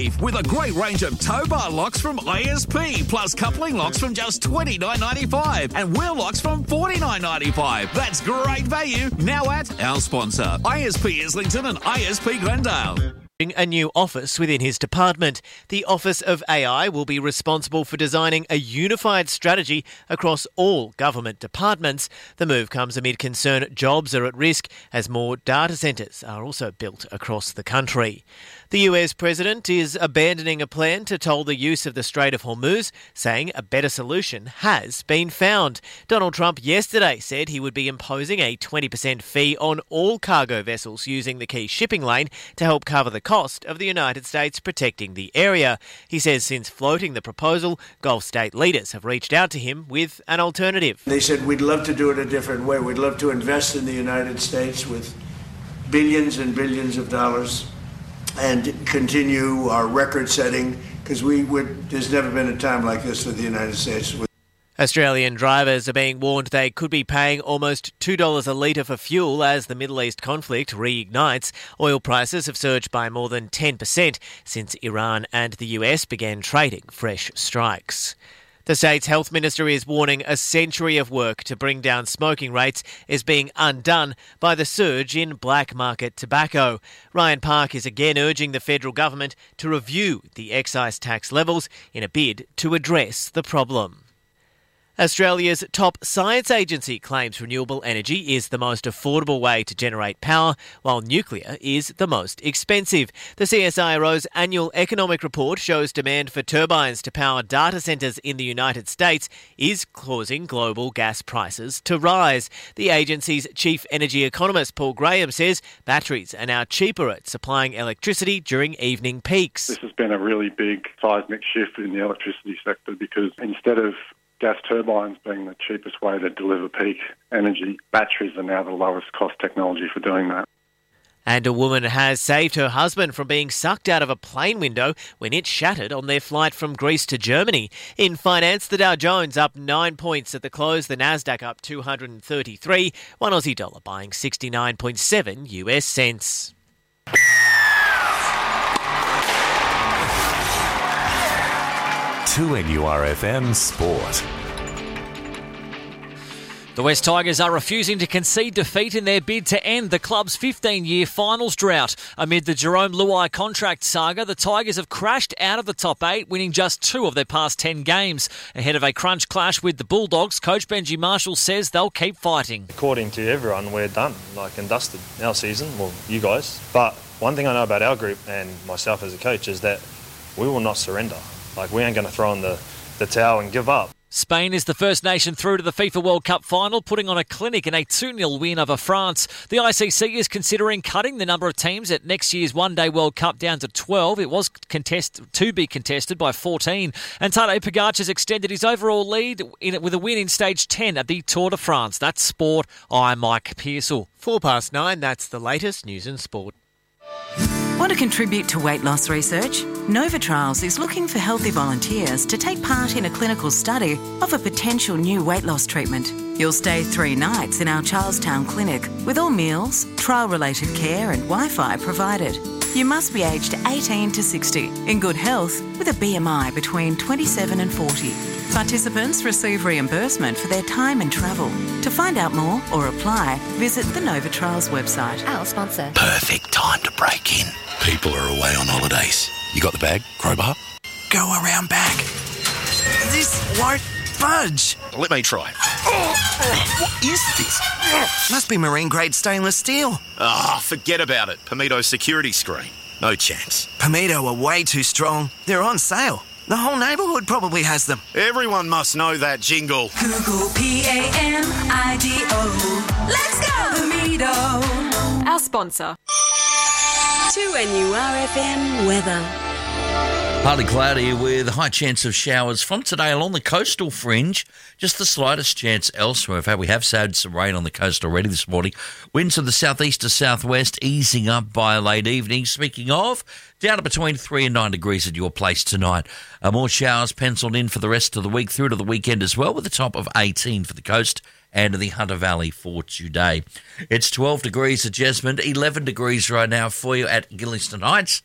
With a great range of tow bar locks from ISP, plus coupling locks from just $29.95 and wheel locks from $49.95. That's great value now at our sponsor, ISP Islington and ISP Glendale. A new office within his department. The Office of AI will be responsible for designing a unified strategy across all government departments. The move comes amid concern jobs are at risk as more data centres are also built across the country. The US President is abandoning a plan to toll the use of the Strait of Hormuz, saying a better solution has been found. Donald Trump yesterday said he would be imposing a 20% fee on all cargo vessels using the key shipping lane to help cover the cost of the United States protecting the area. He says since floating the proposal, Gulf state leaders have reached out to him with an alternative. They said, we'd love to do it a different way. We'd love to invest in the United States with billions and billions of dollars and continue our record setting, because there's never been a time like this for the United States. Australian drivers are being warned they could be paying almost $2 a litre for fuel as the Middle East conflict reignites. Oil prices have surged by more than 10% since Iran and the US began trading fresh strikes. The state's health minister is warning a century of work to bring down smoking rates is being undone by the surge in black market tobacco. Ryan Park is again urging the federal government to review the excise tax levels in a bid to address the problem. Australia's top science agency claims renewable energy is the most affordable way to generate power, while nuclear is the most expensive. The CSIRO's annual economic report shows demand for turbines to power data centres in the United States is causing global gas prices to rise. The agency's chief energy economist Paul Graham says batteries are now cheaper at supplying electricity during evening peaks. This has been a really big seismic shift in the electricity sector, because instead of gas turbines being the cheapest way to deliver peak energy, batteries are now the lowest cost technology for doing that. And a woman has saved her husband from being sucked out of a plane window when it shattered on their flight from Greece to Germany. In finance, the Dow Jones up 9 points at the close, the Nasdaq up 233, one Aussie dollar buying 69.7 US cents. To NURFM Sport. The West Tigers are refusing to concede defeat in their bid to end the club's 15-year finals drought. Amid the Jerome Luai contract saga, the Tigers have crashed out of the top 8, winning just 2 of their past 10 games. Ahead of a crunch clash with the Bulldogs, coach Benji Marshall says they'll keep fighting. According to everyone, we're done, and dusted our season, well, you guys. But one thing I know about our group and myself as a coach is that we will not surrender. We ain't going to throw in the towel and give up. Spain is the first nation through to the FIFA World Cup final, putting on a clinic in a 2-0 win over France. The ICC is considering cutting the number of teams at next year's One-Day World Cup down to 12. It was to be contested by 14. And Tadej Pogacar has extended his overall lead with a win in Stage 10 at the Tour de France. That's sport. I'm Mike Pearsall. 9:04, that's the latest news in sport. Want to contribute to weight loss research? Nova Trials is looking for healthy volunteers to take part in a clinical study of a potential new weight loss treatment. You'll stay 3 nights in our Charlestown clinic with all meals, trial-related care and Wi-Fi provided. You must be aged 18 to 60, in good health with a BMI between 27 and 40. Participants receive reimbursement for their time and travel. To find out more or apply, visit the Nova Trials website. Our sponsor. Perfect time to break in. People are away on holidays. You got the bag? Crowbar? Go around back. This won't budge. Let me try. What is this? Must be marine grade stainless steel. Forget about it. Pomito security screen. No chance. Pomito are way too strong. They're on sale. The whole neighbourhood probably has them. Everyone must know that jingle. Google PAMIDO. Let's go, Pomito. Our sponsor. 2NURFM weather. Partly cloudy with a high chance of showers from today along the coastal fringe. Just the slightest chance elsewhere. In fact, we have had some rain on the coast already this morning. Winds from the southeast to southwest easing up by late evening. Speaking of, down to between 3 and 9 degrees at your place tonight. More showers penciled in for the rest of the week through to the weekend as well, with a top of 18 for the coast and the Hunter Valley for today. It's 12 degrees at Jesmond, 11 degrees right now for you at Gillingston Heights.